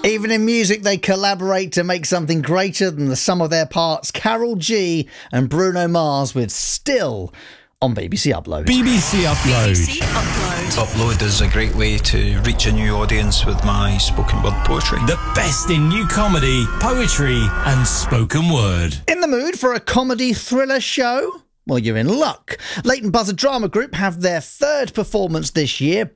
Even in music, they collaborate to make something greater than the sum of their parts. Karol G and Bruno Mars with Still on BBC Upload. BBC Upload. BBC Upload. Upload is a great way to reach a new audience with my spoken word poetry. The best in new comedy, poetry and spoken word. In the mood for a comedy thriller show? Well, you're in luck. Leighton Buzzard Drama Group have their third performance this year,